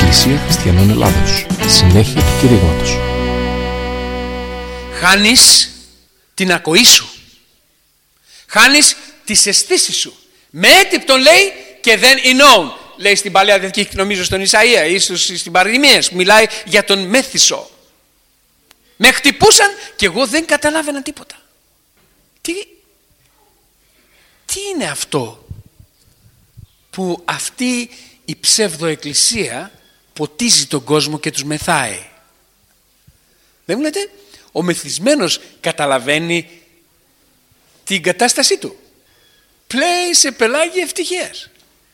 Εκκλησία Χριστιανών Ελλάδος. Συνέχεια του κηρύγματος. Χάνεις την ακοή σου. Χάνεις τις αισθήσεις σου. Με έτυπτον λέει και δεν εννοούν. Λέει στην Παλαιά Διαθήκη, νομίζω στον Ισαΐα, ίσως στην Παροιμίες, που μιλάει για τον μέθησο. Με χτυπούσαν και εγώ δεν καταλάβαινα τίποτα. Τι είναι αυτό που αυτή η ψευδοεκκλησία ποτίζει τον κόσμο και τους μεθάει? Δεν βλέπετε, ο μεθυσμένος καταλαβαίνει την κατάστασή του. Πλέει σε πελάγι ευτυχίας.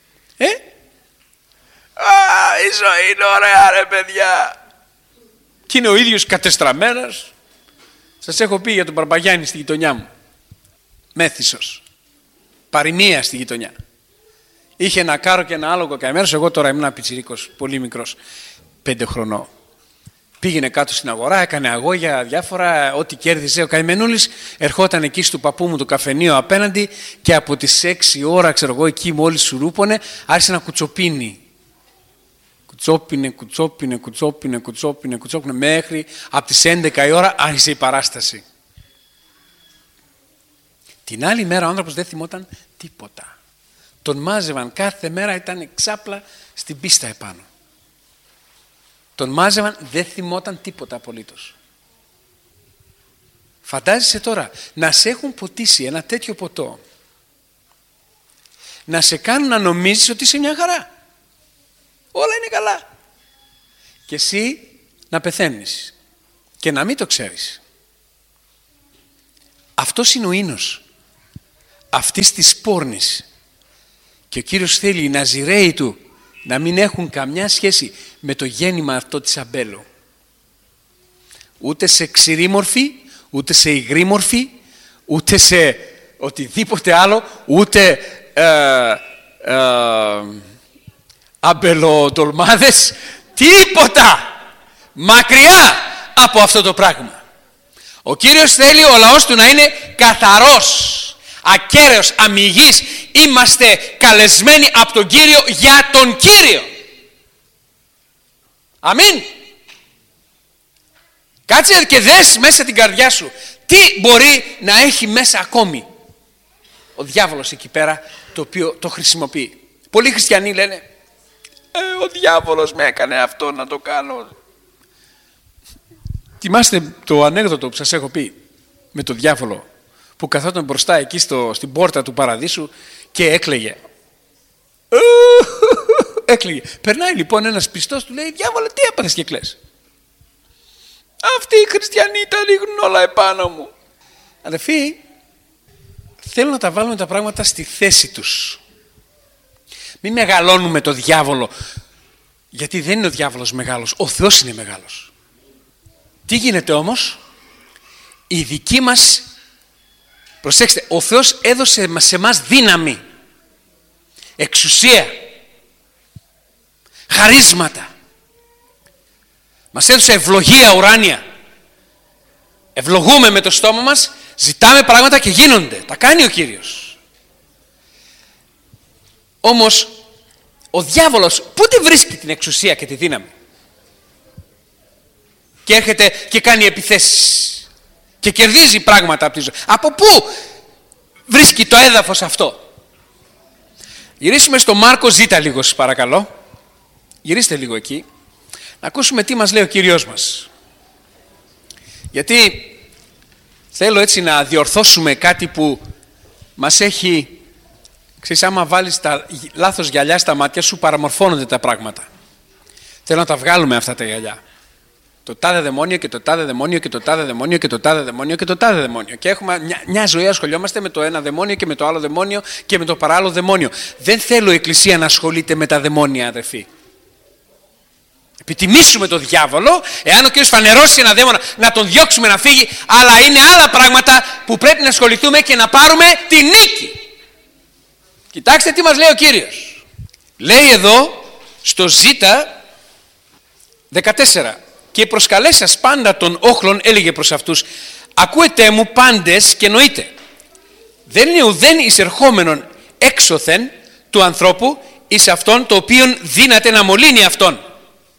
Η ζωή είναι ωραία ρε παιδιά. Και είναι ο ίδιος κατεστραμμένος. Σας έχω πει για τον Παρπαγιάννη στη γειτονιά μου. Μέθησος. Παροιμία στη γειτονιά. Είχε ένα κάρο και ένα άλογο καημένος. Εγώ τώρα ήμουν πιτσιρίκος, πολύ μικρός, 5 χρονών. Πήγαινε κάτω στην αγορά, έκανε αγώγια διάφορα, ό,τι κέρδιζε ο καημενούλης. Ερχόταν εκεί στο παππού μου το καφενείο απέναντι και από τις 6 ώρα, ξέρω εγώ, εκεί μόλις σουρούπωνε, άρχισε να κουτσοπίνει. Κουτσόπινε, μέχρι από τις 11 η ώρα άρχισε η παράσταση. Την άλλη μέρα ο άνθρωπος δεν θυμόταν τίποτα. Τον μάζευαν κάθε μέρα, ήταν ξάπλα στην πίστα επάνω. Τον μάζευαν, δεν θυμόταν τίποτα απολύτως. Φαντάζεσαι τώρα να σε έχουν ποτίσει ένα τέτοιο ποτό, να σε κάνουν να νομίζεις ότι είσαι μια χαρά, όλα είναι καλά, και εσύ να πεθαίνεις και να μην το ξέρεις. Αυτός είναι ο ίνος αυτής της πόρνης. Και ο Κύριος θέλει οι Ναζιραίοι του να μην έχουν καμιά σχέση με το γέννημα αυτό της αμπέλου. Ούτε σε ξηρή μορφή, ούτε σε υγρή μορφή, ούτε σε οτιδήποτε άλλο, ούτε αμπελοτολμάδες, τίποτα. Μακριά από αυτό το πράγμα. Ο Κύριος θέλει ο λαός του να είναι καθαρός, ακέραιος, αμυγής. Είμαστε καλεσμένοι από τον Κύριο για τον Κύριο. Αμήν. Κάτσε και δες μέσα την καρδιά σου τι μπορεί να έχει μέσα ακόμη ο διάβολος εκεί πέρα, το οποίο το χρησιμοποιεί. Πολλοί χριστιανοί λένε ο διάβολος με έκανε αυτό να το κάνω. Θυμάστε το ανέκδοτο που σας έχω πει με το διάβολο που καθόταν μπροστά εκεί στην πόρτα του παραδείσου και έκλαιγε. Έκλαιγε. Περνάει λοιπόν ένας πιστός, του λέει, διάβολε, τι έπαθες και κλαις? Αυτοί οι χριστιανοί τα ρίχνουν όλα επάνω μου. Αδελφοί, θέλω να τα βάλουμε τα πράγματα στη θέση τους. Μην μεγαλώνουμε το διάβολο, γιατί δεν είναι ο διάβολος μεγάλος, ο Θεός είναι μεγάλος. Τι γίνεται όμως? Η δική μας, προσέξτε, ο Θεός έδωσε σε εμάς δύναμη, εξουσία, χαρίσματα. Μας έδωσε ευλογία ουράνια. Ευλογούμε με το στόμα μας, ζητάμε πράγματα και γίνονται. Τα κάνει ο Κύριος. Όμως ο διάβολος πότε βρίσκει την εξουσία και τη δύναμη? Και έρχεται και κάνει επιθέσεις και κερδίζει πράγματα από τη ζωή. Από πού βρίσκει το έδαφος αυτό? Γυρίσουμε στο Μάρκο Ζ λίγο, σας παρακαλώ. Γυρίστε λίγο εκεί, να ακούσουμε τι μας λέει ο Κύριος μας. Γιατί θέλω έτσι να διορθώσουμε κάτι που μας έχει, ξέρεις, άμα βάλεις τα λάθος γυαλιά στα μάτια σου, παραμορφώνονται τα πράγματα. Θέλω να τα βγάλουμε αυτά τα γυαλιά. Το τάδε δαιμόνιο και το τάδε δαιμόνιο και το τάδε δαιμόνιο και το τάδε δαιμόνιο και το τάδε δαιμόνιο. Και έχουμε μια ζωή, ασχολιόμαστε με το ένα δαιμόνιο και με το άλλο δαιμόνιο και με το παράλληλο δαιμόνιο. Δεν θέλω η Εκκλησία να ασχολείται με τα δαιμόνια, αδερφοί. Επιτιμήσουμε τον διάβολο, εάν ο Κύριος φανερώσει ένα δαίμονα, να τον διώξουμε να φύγει, αλλά είναι άλλα πράγματα που πρέπει να ασχοληθούμε και να πάρουμε τη νίκη. Κοιτάξτε τι μας λέει ο Κύριος. Λέει εδώ στο Ζ 14. Και προσκαλέσας πάντα των όχλων, έλεγε προς αυτούς, ακούετε μου πάντες και νοείτε. Δεν είναι ουδέν εισερχόμενον έξωθεν του ανθρώπου εις αυτόν το οποίον δύναται να μολύνει αυτόν.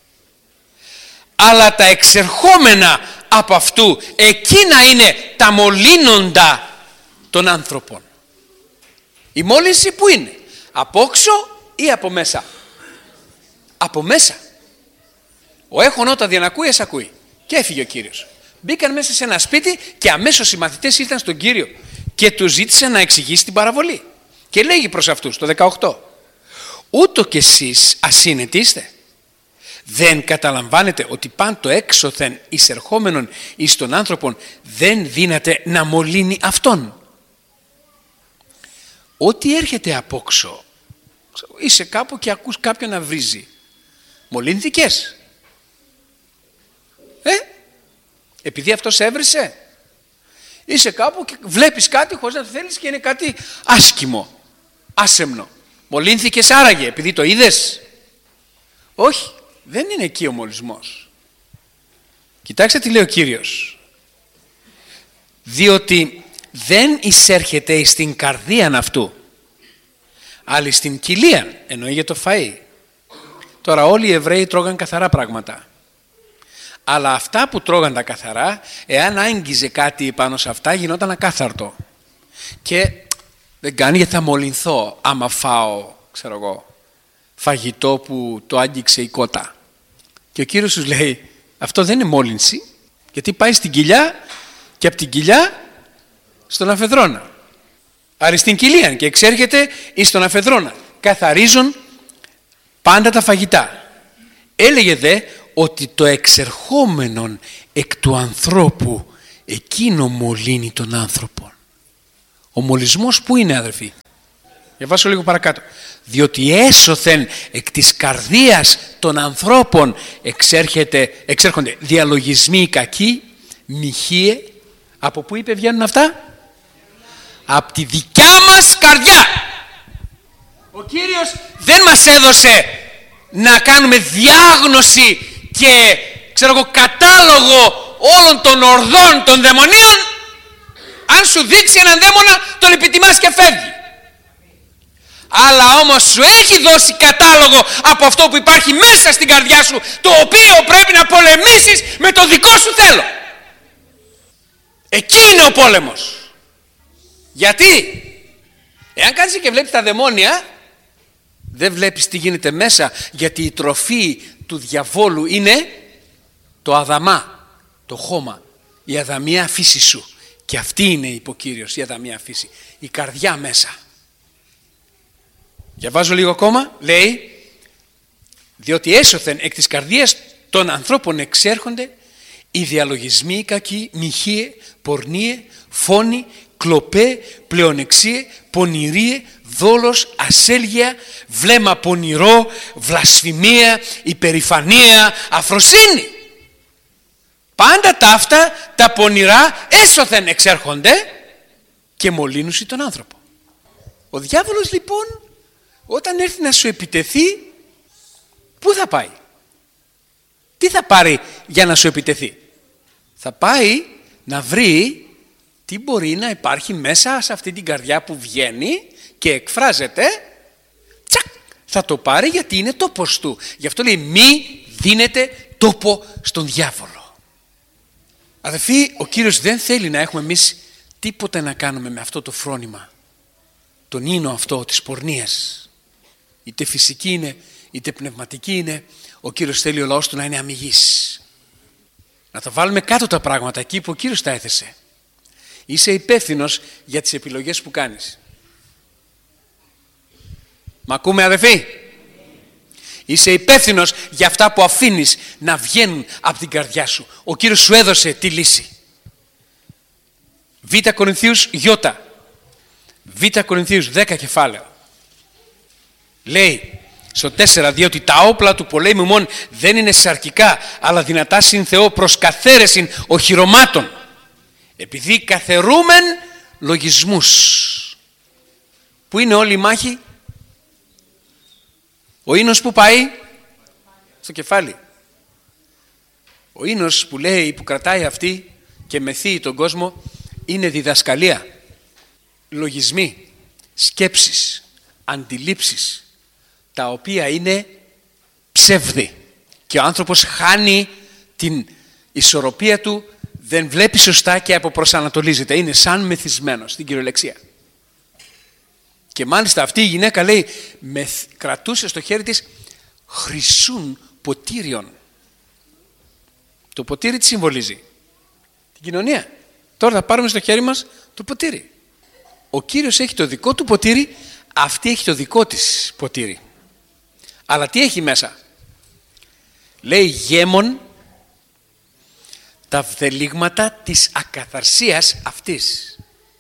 αλλά τα εξερχόμενα από αυτού, εκείνα είναι τα μολύνοντα των άνθρωπων. Η μόλυνση που είναι? Από όξω ή από μέσα? Από μέσα. Ο έχων όταν διανακούει, ας ακούει. Και έφυγε ο Κύριος. Μπήκαν μέσα σε ένα σπίτι και αμέσως οι μαθητές ήρθαν στον Κύριο και του ζήτησαν να εξηγήσει την παραβολή. Και λέγει προς αυτούς το 18: ούτω κι εσείς ασύνετοι είστε? Δεν καταλαμβάνετε ότι πάντο έξωθεν εισερχόμενον εις τον άνθρωπον δεν δύναται να μολύνει αυτόν? Ό,τι έρχεται απόξω, είσαι κάπου και ακούς κάποιον να βρίζει, μολύνθηκες? Επειδή αυτός έβρισε? Είσαι κάπου και βλέπεις κάτι χωρίς να το θέλεις και είναι κάτι άσχημο, άσεμνο. Μολύνθηκες άραγε επειδή το είδες? Όχι, δεν είναι εκεί ο μολυσμός. Κοιτάξτε τι λέει ο Κύριος. Διότι δεν εισέρχεται στην καρδίαν αυτού, αλλά στην κοιλίαν, εννοεί για το φαΐ. Τώρα όλοι οι Εβραίοι τρώγαν καθαρά πράγματα. Αλλά αυτά που τρώγαν τα καθαρά, εάν άγγιζε κάτι πάνω σε αυτά, γινόταν ακάθαρτο. Και δεν κάνει γιατί θα μολυνθώ άμα φάω, ξέρω εγώ, φαγητό που το άγγιξε η κότα. Και ο Κύριος τους λέει, αυτό δεν είναι μόλυνση, γιατί πάει στην κοιλιά και από την κοιλιά στον αφεδρόνα. Άρα στην κοιλίαν και εξέρχεται εις τον αφεδρόνα. Καθαρίζουν πάντα τα φαγητά. Έλεγε δε ότι το εξερχόμενον εκ του ανθρώπου εκείνο μολύνει τον άνθρωπο. Ο μολυσμός που είναι, αδερφοί? Διαβάσω λίγο παρακάτω. Διότι έσωθεν εκ της καρδίας των ανθρώπων εξέρχονται διαλογισμοί κακοί, μοιχείε. Από πού είπε βγαίνουν αυτά? Από τη δικιά μας καρδιά. Ο Κύριος δεν μας έδωσε να κάνουμε διάγνωση και κατάλογο όλων των ορδών των δαιμονίων. Αν σου δείξει έναν δαίμονα, τον επιτιμάς και φεύγει. Αλλά όμως σου έχει δώσει κατάλογο από αυτό που υπάρχει μέσα στην καρδιά σου, το οποίο πρέπει να πολεμήσεις με το δικό σου θέλω. Εκεί είναι ο πόλεμος. Γιατί? Εάν κάτσεις και βλέπεις τα δαιμόνια, δεν βλέπεις τι γίνεται μέσα, γιατί η τροφή του διαβόλου είναι το αδαμά, το χώμα, η αδαμία φύση σου. Και αυτή είναι, είπε ο Κύριος, η αδαμία φύση, η καρδιά μέσα. Διαβάζω λίγο ακόμα, λέει, διότι έσωθεν εκ της καρδίας των ανθρώπων εξέρχονται οι διαλογισμοί κακοί, μοιχείε, πορνείε, φόνοι, κλοπέ, πλεονεξίε, πονηρίε, δόλος, ασέλγεια, βλέμμα πονηρό, βλασφημία, υπερηφανία, αφροσύνη. Πάντα τα αυτά τα πονηρά έσωθεν εξέρχονται και μολύνουσι τον άνθρωπο. Ο διάβολος λοιπόν όταν έρθει να σου επιτεθεί, πού θα πάει? Τι θα πάρει για να σου επιτεθεί? Θα πάει να βρει τι μπορεί να υπάρχει μέσα σε αυτή την καρδιά που βγαίνει και εκφράζεται. Τσακ, θα το πάρει γιατί είναι τόπος του. Γι' αυτό λέει μη δίνετε τόπο στον διάβολο. Αδελφοί, ο Κύριος δεν θέλει να έχουμε εμείς τίποτα να κάνουμε με αυτό το φρόνημα, τον ίνο αυτό της πορνείας. Είτε φυσική είναι, είτε πνευματική είναι, ο Κύριος θέλει ο λαός του να είναι αμυγής. Να τα βάλουμε κάτω τα πράγματα εκεί που ο Κύριος τα έθεσε. Είσαι υπεύθυνος για τις επιλογές που κάνεις. Μ' ακούμε, αδελφοί? Είσαι υπεύθυνος για αυτά που αφήνεις να βγαίνουν από την καρδιά σου. Ο Κύριος σου έδωσε τη λύση. Β' Κορινθίους Ι. Β' Κορινθίους 10 κεφάλαιο. Λέει στο 4, διότι τα όπλα του πολέμου μόνο δεν είναι σαρκικά, αλλά δυνατά συν Θεό προς καθαίρεσιν οχυρωμάτων, επειδή καθαιρούμεν λογισμούς. Πού είναι όλη η μάχη? Ο ίνος που πάει? Στο κεφάλι. Ο ίνος που λέει, που κρατάει αυτή και μεθύει τον κόσμο, είναι διδασκαλία, λογισμοί, σκέψεις, αντιλήψεις, τα οποία είναι ψεύδι. Και ο άνθρωπος χάνει την ισορροπία του δεν βλέπει σωστά και αποπροσανατολίζεται. Είναι σαν μεθυσμένος στην κυριολεξία. Και μάλιστα αυτή η γυναίκα, λέει, κρατούσε στο χέρι της χρυσούν ποτήριων. Το ποτήρι τι συμβολίζει? Την κοινωνία. Τώρα θα πάρουμε στο χέρι μας το ποτήρι. Ο Κύριος έχει το δικό του ποτήρι, αυτή έχει το δικό της ποτήρι. Αλλά τι έχει μέσα? Λέει γέμον τα βδελίγματα της ακαθαρσίας αυτής.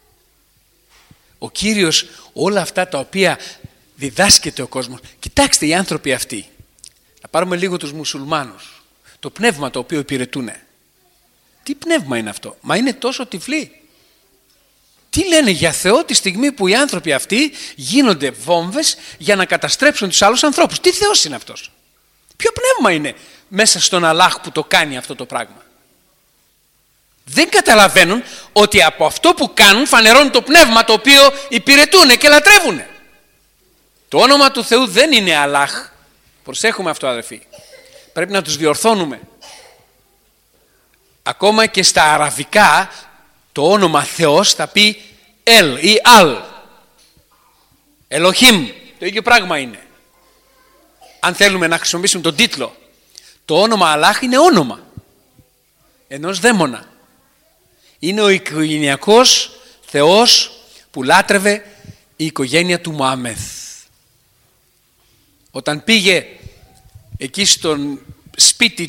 Ο Κύριος όλα αυτά τα οποία διδάσκεται ο κόσμος. Κοιτάξτε οι άνθρωποι αυτοί. Να πάρουμε λίγο τους μουσουλμάνους. Το πνεύμα το οποίο υπηρετούν. Τι πνεύμα είναι αυτό? Μα είναι τόσο τυφλοί. Τι λένε για Θεό τη στιγμή που οι άνθρωποι αυτοί γίνονται βόμβες για να καταστρέψουν τους άλλους ανθρώπους? Τι Θεός είναι αυτός? Ποιο πνεύμα είναι μέσα στον Αλλάχ που το κάνει αυτό το πράγμα? Δεν καταλαβαίνουν ότι από αυτό που κάνουν φανερώνουν το πνεύμα το οποίο υπηρετούν και λατρεύουν. Το όνομα του Θεού δεν είναι Αλλάχ. Προσέχουμε αυτό, αδελφοί. Πρέπει να τους διορθώνουμε. Ακόμα και στα αραβικά το όνομα Θεός θα πει Ελ ή Αλ. Ελοχίμ. Το ίδιο πράγμα είναι. Αν θέλουμε να χρησιμοποιήσουμε τον τίτλο, το όνομα Αλλάχ είναι όνομα ενός δαίμονα. Είναι ο οικογενειακός Θεός που λάτρευε η οικογένεια του Μωάμεθ. Όταν πήγε εκεί στον σπίτι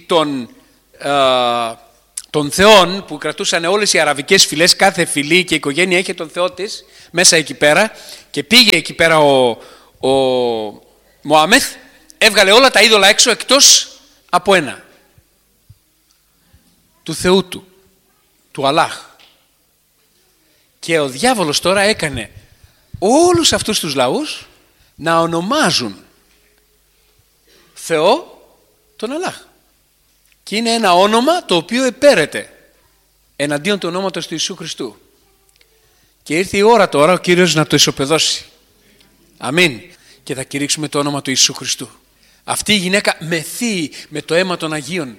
των θεών που κρατούσαν όλες οι αραβικές φυλές, κάθε φυλή και η οικογένεια είχε τον Θεό της μέσα εκεί πέρα, και πήγε εκεί πέρα ο Μωάμεθ, έβγαλε όλα τα είδωλα έξω εκτός από ένα, του Θεού του Αλλάχ. Και ο διάβολος τώρα έκανε όλους αυτούς τους λαούς να ονομάζουν Θεό τον Αλλάχ. Και είναι ένα όνομα το οποίο επέρεται εναντίον του ονόματος του Ιησού Χριστού. Και ήρθε η ώρα τώρα ο Κύριος να το ισοπεδώσει. Αμήν. Και θα κηρύξουμε το όνομα του Ιησού Χριστού. Αυτή η γυναίκα μεθύει με το αίμα των Αγίων.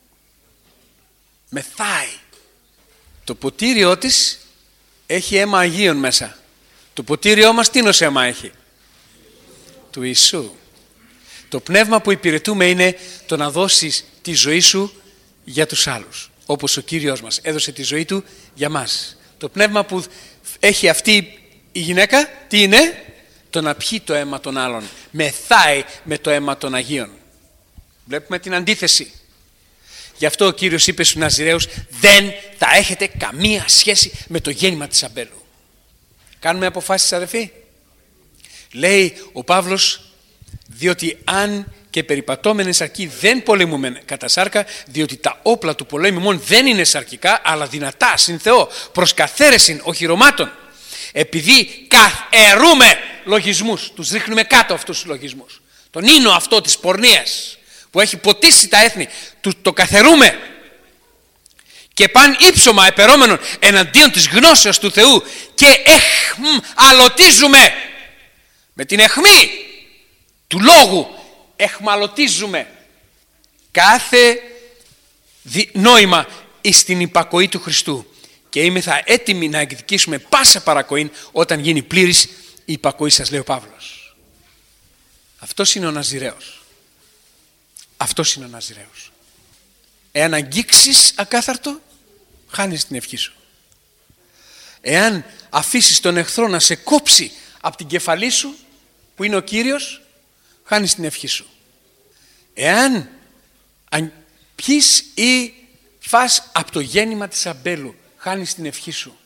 Μεθάει. Το ποτήριό της έχει αίμα Αγίων μέσα. Το ποτήριό μας τι νος αίμα έχει? Του Ιησού. Το πνεύμα που υπηρετούμε είναι το να δώσεις τη ζωή σου για τους άλλους. Όπως ο Κύριος μας έδωσε τη ζωή του για μας. Το πνεύμα που έχει αυτή η γυναίκα τι είναι? Το να πιει το αίμα των άλλων. Μεθάει με το αίμα των Αγίων. Βλέπουμε την αντίθεση. Γι' αυτό ο Κύριος είπε στους Ναζιραίους, δεν θα έχετε καμία σχέση με το γέννημα της αμπέλου. Κάνουμε αποφάσεις, αδελφοί? Λέει ο Παύλος, διότι αν και περιπατώμενε σαρκή δεν πολεμούμε κατά σάρκα, διότι τα όπλα του πολέμου μόνο δεν είναι σαρκικά, αλλά δυνατά συν Θεό, προς καθαίρεσιν οχυρωμάτων. Επειδή καθαιρούμε λογισμούς, τους ρίχνουμε κάτω αυτούς τους λογισμούς. Τον ίνο αυτό της πορνείας που έχει ποτίσει τα έθνη, το καθαιρούμε. Και παν ύψωμα επερόμενων εναντίον της γνώσεως του Θεού και αλωτίζουμε με την αιχμή του λόγου, εχμαλωτίζουμε κάθε νόημα εις την υπακοή του Χριστού και είμεθα έτοιμοι να εκδικήσουμε πάσα παρακοήν όταν γίνει πλήρης η υπακοή σας, λέει ο Παύλος. Αυτός είναι ο Ναζιραίος. Αυτός είναι ο Ναζιραίος. Εάν αγγίξεις ακάθαρτο, χάνεις την ευχή σου. Εάν αφήσεις τον εχθρό να σε κόψει από την κεφαλή σου, που είναι ο Κύριος, χάνεις την ευχή σου. Εάν πιείς ή φας από το γέννημα της αμπέλου, χάνεις την ευχή σου.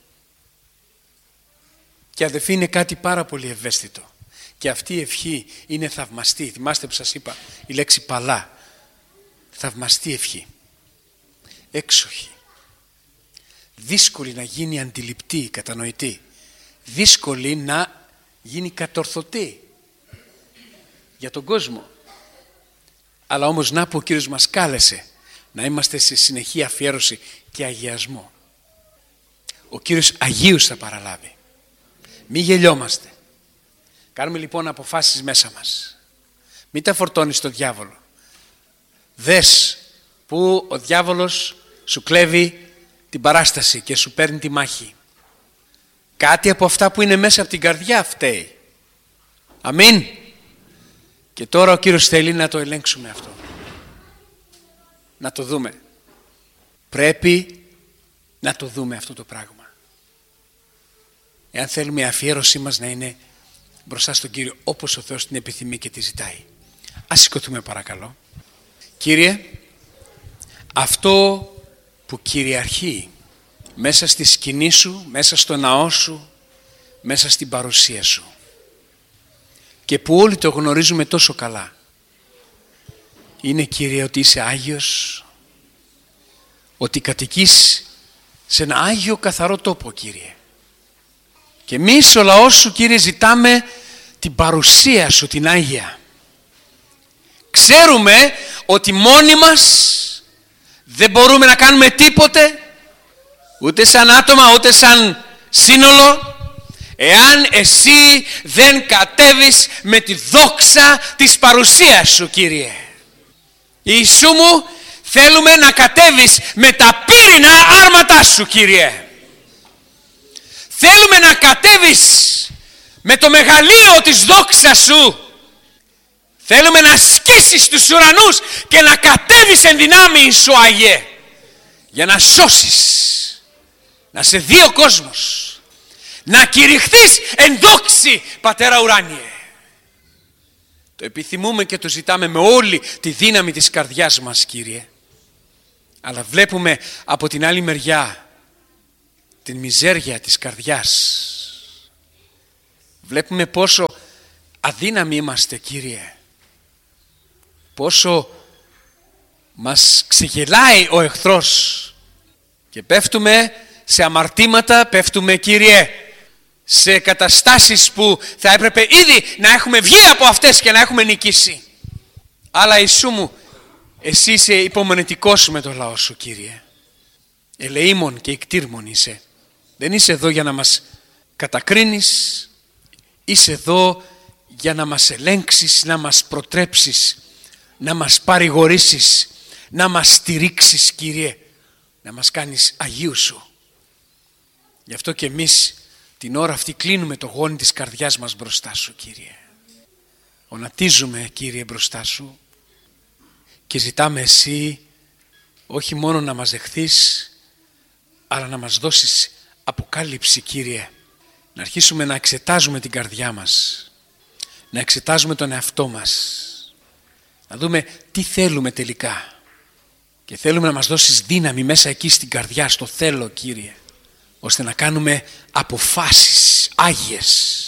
Και αδελφοί, είναι κάτι πάρα πολύ ευαίσθητο. Και αυτή η ευχή είναι θαυμαστή. Θυμάστε που σας είπα η λέξη παλά. Θαυμαστή ευχή. Έξοχη. Δύσκολη να γίνει αντιληπτή, κατανοητή. Δύσκολη να γίνει κατορθωτή για τον κόσμο. Αλλά όμως να που ο Κύριος μας κάλεσε να είμαστε σε συνεχή αφιέρωση και αγιασμό. Ο Κύριος Αγίους θα παραλάβει. Μη γελιόμαστε. Κάνουμε λοιπόν αποφάσεις μέσα μας. Μην τα φορτώνεις στο διάβολο. Δες που ο διάβολος σου κλέβει την παράσταση και σου παίρνει τη μάχη. Κάτι από αυτά που είναι μέσα από την καρδιά φταίει. Αμήν. Και τώρα ο Κύριος θέλει να το ελέγξουμε αυτό. Να το δούμε. Πρέπει να το δούμε αυτό το πράγμα. Εάν θέλουμε η αφιέρωσή μας να είναι μπροστά στον Κύριο όπως ο Θεός την επιθυμεί και τη ζητάει. Ας σηκωθούμε παρακαλώ. Κύριε, αυτό που κυριαρχεί μέσα στη σκηνή σου, μέσα στο ναό σου, μέσα στην παρουσία σου και που όλοι το γνωρίζουμε τόσο καλά, είναι, Κύριε, ότι είσαι Άγιος, ότι κατοικείς σε ένα Άγιο καθαρό τόπο, Κύριε. Και εμείς ο λαός σου, Κύριε, ζητάμε την παρουσία σου, την Άγια. Ξέρουμε ότι μόνοι μας δεν μπορούμε να κάνουμε τίποτε, ούτε σαν άτομα, ούτε σαν σύνολο, εάν εσύ δεν κατέβεις με τη δόξα της παρουσίας σου, Κύριε. Ιησού μου, θέλουμε να κατέβεις με τα πύρινα άρματά σου, Κύριε. Θέλουμε να κατέβεις με το μεγαλείο της δόξας σου. Θέλουμε να σκίσεις τους ουρανούς και να κατέβεις εν δυνάμει σου, Άγιε, για να σώσεις, να σε δει ο κόσμος, να κηρυχθείς εν δόξη, Πατέρα ουράνιε. Το επιθυμούμε και το ζητάμε με όλη τη δύναμη της καρδιάς μας, Κύριε. Αλλά βλέπουμε από την άλλη μεριά την μιζέρια της καρδιάς. Βλέπουμε πόσο αδύναμοι είμαστε, Κύριε. Πόσο μας ξεγελάει ο εχθρός και πέφτουμε σε αμαρτήματα, πέφτουμε, Κύριε, σε καταστάσεις που θα έπρεπε ήδη να έχουμε βγει από αυτές και να έχουμε νικήσει. Αλλά Ιησού μου, εσύ είσαι υπομονετικός με το λαό σου, Κύριε. Ελεήμων και ικτήρμων είσαι. Δεν είσαι εδώ για να μας κατακρίνεις, είσαι εδώ για να μας ελέγξεις, να μας προτρέψεις, να μας παρηγορήσεις, να μας στηρίξεις, Κύριε, να μας κάνεις Αγίου σου. Γι' αυτό και εμείς την ώρα αυτή κλείνουμε το γόνι της καρδιάς μας μπροστά σου, Κύριε. Ονατίζουμε, Κύριε, μπροστά σου και ζητάμε εσύ όχι μόνο να μας δεχθείς, αλλά να μας δώσεις αποκάλυψη, Κύριε. Να αρχίσουμε να εξετάζουμε την καρδιά μας, να εξετάζουμε τον εαυτό μας, να δούμε τι θέλουμε τελικά. Και θέλουμε να μας δώσεις δύναμη μέσα εκεί στην καρδιά, στο θέλω, Κύριε, ώστε να κάνουμε αποφάσεις άγιες,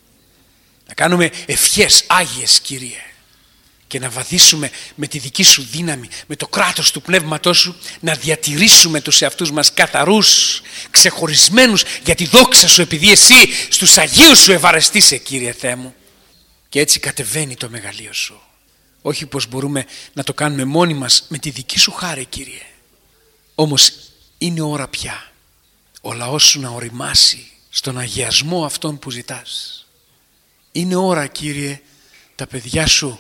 να κάνουμε ευχές άγιες, Κύριε, και να βαδίσουμε με τη δική σου δύναμη, με το κράτος του Πνεύματός σου, να διατηρήσουμε τους εαυτούς μας καθαρούς, ξεχωρισμένους για τη δόξα σου, επειδή εσύ στους Αγίους σου ευαρεστείσαι, Κύριε Θεέ μου. Και έτσι κατεβαίνει το μεγαλείο σου. Όχι πως μπορούμε να το κάνουμε μόνοι μας με τη δική σου χάρη, Κύριε. Όμως είναι ώρα πια ο λαός σου να οριμάσει στον αγιασμό αυτόν που ζητάς. Είναι ώρα, Κύριε, τα παιδιά σου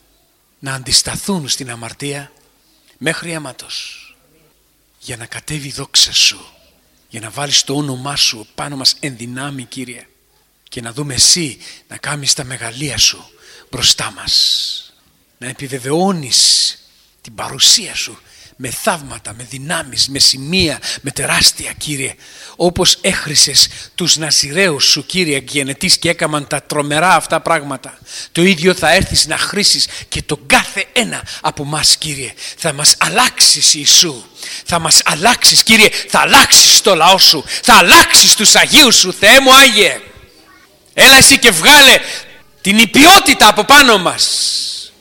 να αντισταθούν στην αμαρτία μέχρι αίματος, για να κατέβει η δόξα σου, για να βάλεις το όνομά σου πάνω μας εν δυνάμει, Κύριε, και να δούμε εσύ να κάνεις τα μεγαλεία σου μπροστά μας, να επιβεβαιώνεις την παρουσία σου με θαύματα, με δυνάμεις, με σημεία, με τεράστια, Κύριε, όπως έχρισες τους Ναζιραίους σου, Κύριε, γενετής, και έκαναν τα τρομερά αυτά πράγματα. Το ίδιο θα έρθεις να χρήσεις και τον κάθε ένα από μας, Κύριε. Θα μας αλλάξεις, Ιησού, θα μας αλλάξεις, Κύριε, θα αλλάξεις το λαό σου, θα αλλάξεις τους Αγίους σου, Θεέ μου Άγιε. Έλα εσύ και βγάλε την υπιότητα από πάνω μας.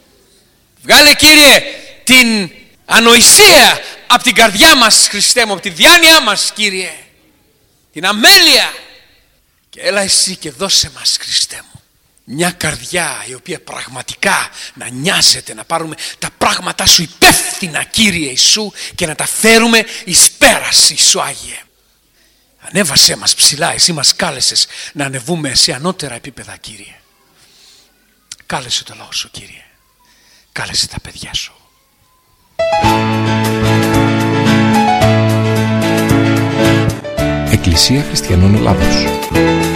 Βγάλε, Κύριε, την ανοησία από την καρδιά μας, Χριστέ μου, από τη διάνοιά μας, Κύριε, την αμέλεια, και έλα εσύ και δώσε μας, Χριστέ μου, μια καρδιά η οποία πραγματικά να νοιάζεται, να πάρουμε τα πράγματά σου υπεύθυνα, Κύριε Ιησού, και να τα φέρουμε εις πέρας, Ιησού Άγιε. Ανέβασέ μας ψηλά, εσύ μας κάλεσες να ανεβούμε σε ανώτερα επίπεδα, Κύριε. Κάλεσε το λαό σου, Κύριε, κάλεσε τα παιδιά σου. Εκκλησία Χριστιανών Ελλάδος.